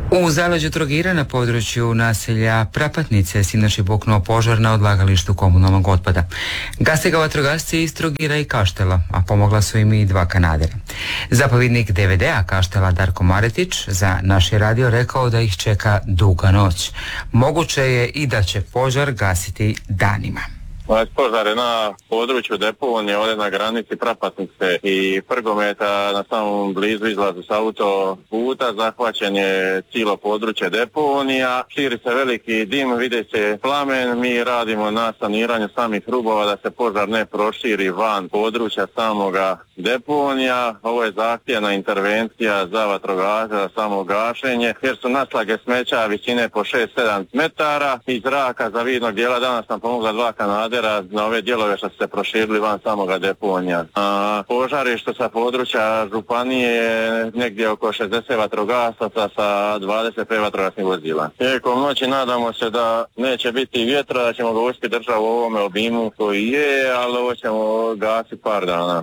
U zaleđu Trogira na području naselja Prapatnice sinoć je buknuo požar na odlagalištu komunalnog otpada. Gase ga vatrogasci iz Trogira i Kaštela, a pomogla su im i 2 kanadera. Zapovjednik DVD-a Kaštela Darko Maretić za naš je radio rekao da ih čeka duga noć. Moguće je i da će požar gasiti danima. Požar je na području deponije, ovdje na granici Prapatnice i Prgometa, na samom blizu izlazu s autoputa. Zahvaćen je cijelo područje deponija, širi se veliki dim, vide se plamen. Mi radimo na saniranju samih rubova da se požar ne proširi van područja samoga deponija. Ovo je zahtjevna intervencija za vatrogasce, za samo gašenje, jer su naslage smeća visine po 6-7 metara. Iz zraka za vidnog dijela danas nam pomogla 2 kanadera na ove dijelove što su se proširili van samoga deponija. Požarište sa područja županije je negdje oko 60 vatrogasaca sa 25 vatrogasnih vozila. Tijekom noći nadamo se da neće biti vjetra, da ćemo ga uspjeti držati u ovome obimu koji je, ali ovo ćemo gasiti par dana.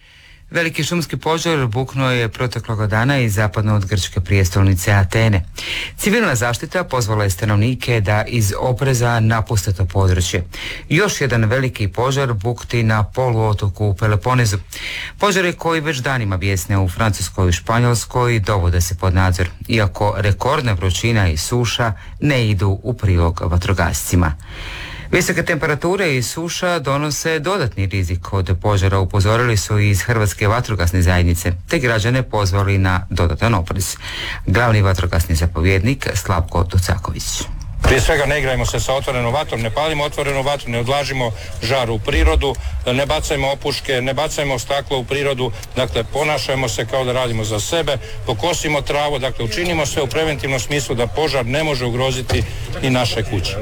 Veliki šumski požar buknuo je protekloga dana i zapadno od grčke prijestolnice Atene. Civilna zaštita pozvala je stanovnike da iz opreza napuste to područje. Još jedan veliki požar bukti na poluotoku u Peloponezu. Požari koji već danima bijesne u Francuskoj i Španjolskoj dovode se pod nadzor, iako rekordna vrućina i suša ne idu u prilog vatrogascima. Visoke temperature i suša donose dodatni rizik od požara, upozorili su iz Hrvatske vatrogasne zajednice, te građane pozvali na dodatan oprez. Glavni vatrogasni zapovjednik Slavko Tucaković. Prije svega ne igrajmo se sa otvorenom vatrom, ne palimo otvorenu vatru, ne odlažimo žar u prirodu, ne bacajmo opuške, ne bacajmo staklo u prirodu, dakle ponašajmo se kao da radimo za sebe, pokosimo travu, dakle učinimo sve u preventivnom smislu da požar ne može ugroziti i naše kuće.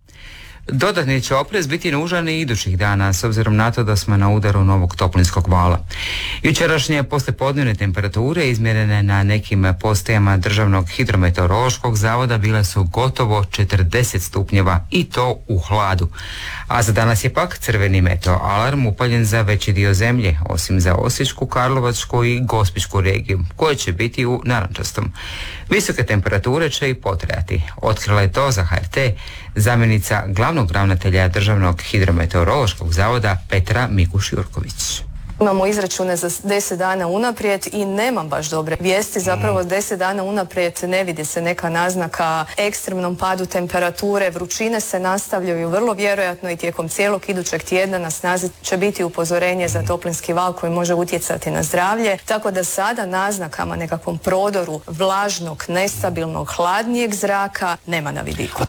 Dodatni će oprez biti nužan i idućih dana, s obzirom na to da smo na udaru novog toplinskog vala. Jučerašnje poslijepodnevne temperature izmjerene na nekim postajama Državnog hidrometeorološkog zavoda bile su gotovo 40 stupnjeva i to u hladu. A za danas je pak crveni meteo alarm upaljen za veći dio zemlje, osim za Osječku, Karlovačku i Gospićku regiju, koje će biti u narančastom. Visoke temperature će i potrajati. Otkrila je to za HRT zamjenica glavnog ravnatelja Državnog hidrometeorološkog zavoda Petra Mikuš-Jurković. Imamo izračune za 10 dana unaprijed i nemam baš dobre vijesti. Zapravo 10 dana unaprijed ne vidi se neka naznaka ekstremnom padu temperature. Vrućine se nastavljaju vrlo vjerojatno i tijekom cijelog idućeg tjedna na snazi će biti upozorenje za toplinski val koji može utjecati na zdravlje. Tako da sada naznakama nekakvom prodoru vlažnog, nestabilnog, hladnijeg zraka nema na vidiku.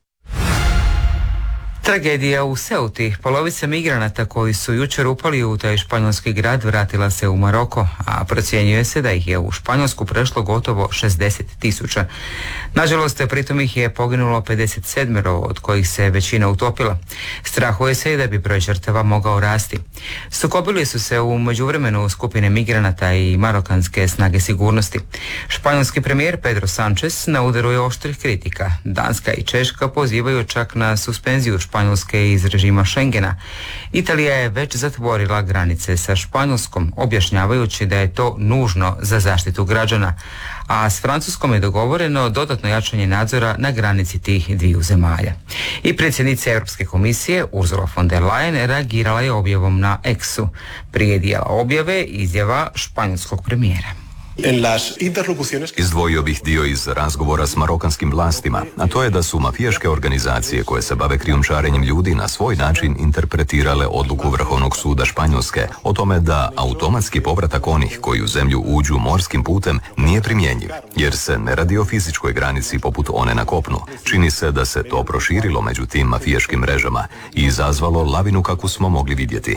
Tragedija u Ceuti. Polovica migranata koji su jučer upali u taj španjolski grad vratila se u Maroko, a procjenjuje se da ih je u Španjolsku prešlo gotovo 60.000. Nažalost, pritom ih je poginulo 57, od kojih se većina utopila. Strahuje se i da bi broj žrtava mogao rasti. Sukobili su se u međuvremenu skupine migranata i marokanske snage sigurnosti. Španjolski premijer Pedro Sánchez na udaru je oštrih kritika. Danska i Češka pozivaju čak na suspenziju Španjolske iz režima Schengena. Italija je već zatvorila granice sa Španjolskom, objašnjavajući da je to nužno za zaštitu građana, a s Francuskom je dogovoreno dodatno jačanje nadzora na granici tih dviju zemalja. I predsjednica Europske komisije Ursula von der Leyen reagirala je objavom na X-u. Prije dijela objave izjava španjolskog premijera. Izdvojio bih dio iz razgovora s marokanskim vlastima, a to je da su mafijaške organizacije koje se bave krijumčarenjem ljudi na svoj način interpretirale odluku Vrhovnog suda Španjolske o tome da automatski povratak onih koji u zemlju uđu morskim putem nije primjenjiv, jer se ne radi o fizičkoj granici poput one na kopnu. Čini se da se to proširilo među tim mafijaškim mrežama i izazvalo lavinu kakvu smo mogli vidjeti.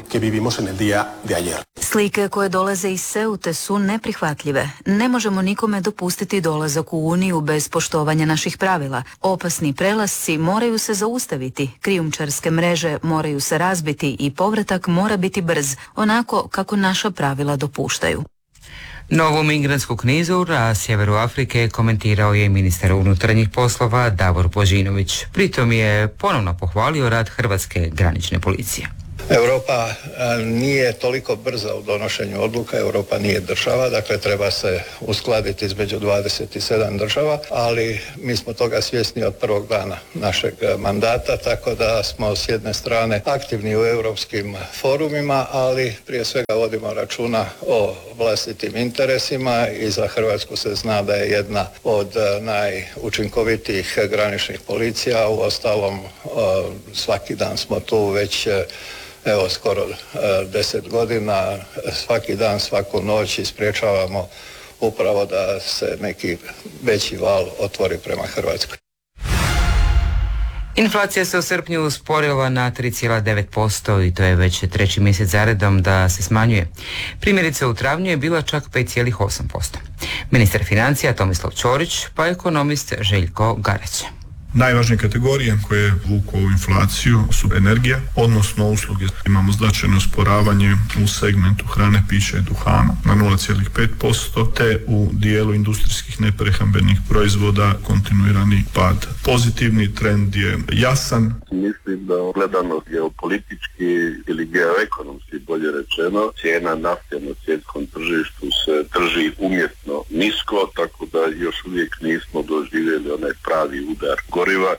Slike koje dolaze iz Ceute su neprihvatljive. Ne možemo nikome dopustiti dolazak u Uniju bez poštovanja naših pravila. Opasni prelasci moraju se zaustaviti, krijumčarske mreže moraju se razbiti i povratak mora biti brz, onako kako naša pravila dopuštaju. Novu migrantsku krizu na sjeveru Afrike komentirao je ministar unutarnjih poslova Davor Božinović. Pritom je ponovno pohvalio rad Hrvatske granične policije. Europa nije toliko brza u donošenju odluka, Europa nije država, dakle treba se uskladiti između 27 država, ali mi smo toga svjesni od prvog dana našeg mandata, tako da smo s jedne strane aktivni u europskim forumima, ali prije svega vodimo računa o vlastitim interesima i za Hrvatsku se zna da je jedna od najučinkovitijih graničnih policija, uostalom svaki dan smo tu već skoro 10 godina, svaki dan, svaku noć sprječavamo upravo da se neki veći val otvori prema Hrvatskoj. Inflacija se u srpnju usporila na 3,9% i to je već treći mjesec zaredom da se smanjuje. Primjerice u travnju je bila čak 5,8%. Ministar financija Tomislav Ćorić pa ekonomist Željko Gareć. Najvažnije kategorije koje vuku ovu inflaciju su energija, odnosno usluge. Imamo značajno usporavanje u segmentu hrane, pića i duhana na 0,5%, te u dijelu industrijskih neprehrambenih proizvoda kontinuirani pad. Pozitivni trend je jasan. Mislim da gledano geopolitički ili geoekonomski, bolje rečeno, cijena nafte na svjetskom tržištu se drži umjetno nisko, tako da još uvijek nismo doživjeli onaj pravi udar goriva.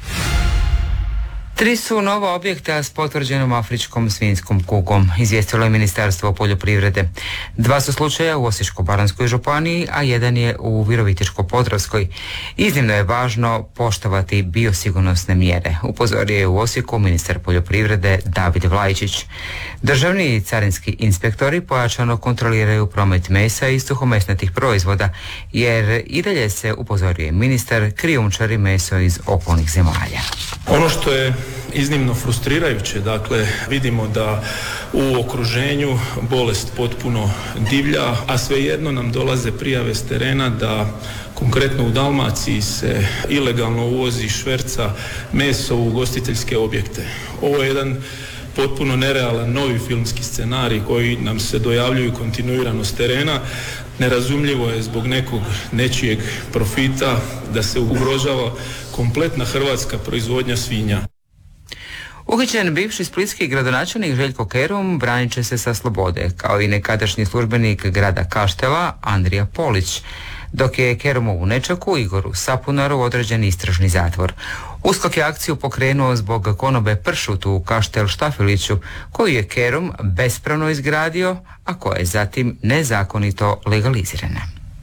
3 su nova objekta s potvrđenom afričkom svinjskom kugom, izvijestilo je Ministarstvo poljoprivrede. 2 su slučaja u Osječko-baranjskoj županiji, a 1 je u Virovitičko-podravskoj. Iznimno je važno poštovati biosigurnosne mjere, upozorio je u Osijeku ministar poljoprivrede David Vlajičić. Državni i carinski inspektori pojačano kontroliraju promet mesa i suhomesnatih proizvoda, jer i dalje se, upozorio je ministar, krijumčari meso iz okolnih zemalja. Ono što je iznimno frustrirajuće, dakle vidimo da u okruženju bolest potpuno divlja, a svejedno nam dolaze prijave s terena da konkretno u Dalmaciji se ilegalno uvozi i šverca meso u ugostiteljske objekte. Ovo je jedan potpuno nerealan novi filmski scenarij koji nam se dojavljuju kontinuirano s terena. Nerazumljivo je zbog nekog nečijeg profita da se ugrožava kompletna hrvatska proizvodnja svinja. Uhićen bivši splitski gradonačelnik Željko Kerum branit će se sa slobode, kao i nekadašnji službenik grada Kaštela Andrija Polić, dok je Kerumovu nečaku Igoru Sapunaru određen istražni zatvor. USKOK je akciju pokrenuo zbog konobe pršutu u Kaštel Štafiliću, koju je Kerum bespravno izgradio, a koja je zatim nezakonito legalizirana.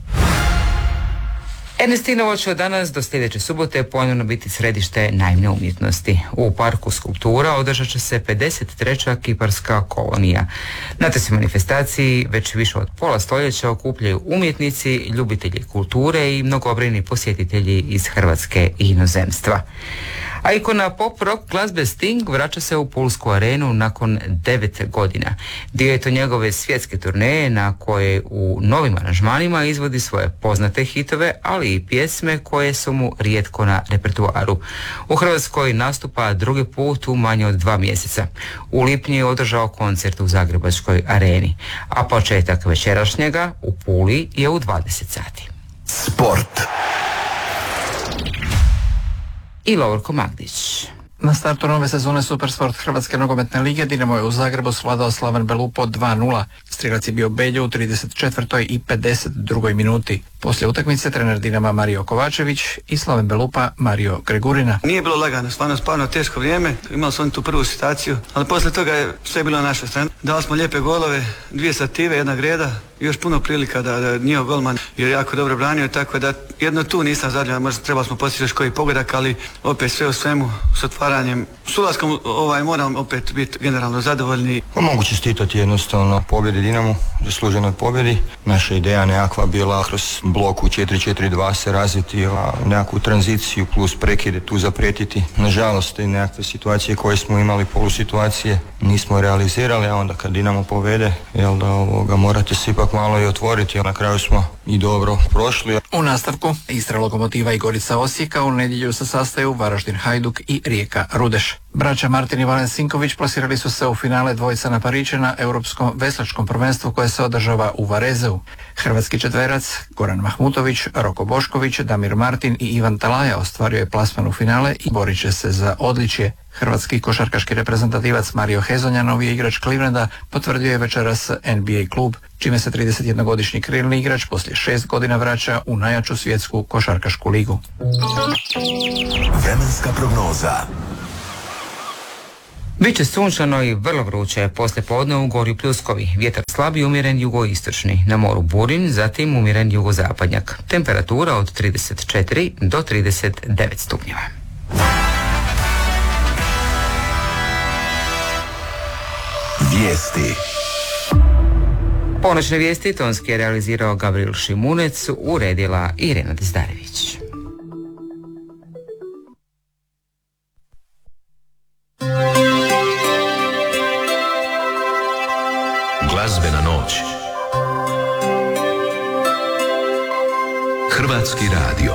Ernestinovo će od danas do sljedeće subote ponovno biti središte naivne umjetnosti. U parku skulptura održat će se 53. kiparska kolonija. Na toj se manifestaciji već više od pola stoljeća okupljaju umjetnici, ljubitelji kulture i mnogobrojni posjetitelji iz Hrvatske i inozemstva. A ikona pop rock glazbe Sting vraća se u Pulsku arenu nakon 9 godina. Dio je to njegove svjetske turneje na koje u novim aranžmanima izvodi svoje poznate hitove, ali i pjesme koje su mu rijetko na repertuaru. U Hrvatskoj nastupa drugi put u manje od 2 mjeseca. U lipnju je održao koncert u Zagrebačkoj areni, a početak večerašnjega u Puli je u 20 sati. Sport. I Lovorko Magdić. Na startu nove sezone Supersport Hrvatske nogometne lige Dinamo je u Zagrebu svladao Slaven Belupo 2-0. Strilac je bio Beljo u 34. i 52. minuti. Poslije utakmice trener Dinama Mario Kovačević i Slaven Belupa Mario Gregurina. Nije bilo lagano, stvarno teško vrijeme. Imali smo tu prvu situaciju, ali poslije toga je sve bilo na našoj strani. Dali smo lijepe golove, 2 sative, 1 greda i još puno prilika da njihov golman je jako dobro branio, tako da jedno tu nisam zadovoljan, možda trebali smo postići još koji pogodak, ali opet sve u svemu s otvaranjem. S ulaskom moram opet biti generalno zadovoljni. Mogu čestitati jednostavno pobjedi Dinamu, zasluženoj pobjedi. Naša ideja nekakva bila kroz blok u 4-4-2 se razviti, nekakvu tranziciju plus prekide tu zapretiti. Nažalost, i nekakve situacije koje smo imali, polusituacije, nismo realizirali, a onda kad Dinamo povede, morate se ipak malo i otvoriti. Na kraju smo i dobro prošli. U nastavku Istra Lokomotiva i Gorica Osijeka u nedjelju se sastaju Varaždin Hajduk i Rijeka Rudeš. Braća Martin i Valen Sinković plasirali su se u finale dvojica na Pariće na Europskom veslačkom prvenstvu koje se održava u Varezeu. Hrvatski četverac Goran Mahmutović, Roko Bošković, Damir Martin i Ivan Talaja ostvario je plasman u finale i borit će se za odličje. Hrvatski košarkaški reprezentativac Mario Hezonja, novi igrač Clevelanda, potvrdio je večeras NBA klub, čime se 31-godišnji krilni igrač poslije 6 godina vraća u najjaču svjetsku košarkašku ligu. Vremenska prognoza. Biće sunčano i vrlo vruće, poslije podne u Gorju Pljuskovi, vjetar slab i umjeren jugoistočni, na moru burin, zatim umjeren jugozapadnjak. Temperatura od 34 do 39 stupnjeva. Vijesti. Ponoćne vijesti tonski je realizirao Gabriel Šimunec, uredila Irena Dezdarević. Glazbena noć. Hrvatski radio.